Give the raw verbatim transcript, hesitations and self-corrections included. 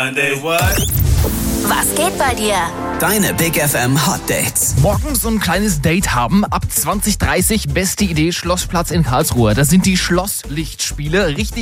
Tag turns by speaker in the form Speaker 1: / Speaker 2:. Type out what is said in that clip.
Speaker 1: Was geht bei dir?
Speaker 2: Deine Big F M Hot Dates.
Speaker 3: Morgen so ein kleines Date haben. Ab zwanzig dreißig, beste Idee, Schlossplatz in Karlsruhe. Da sind die Schlosslichtspiele. Richtig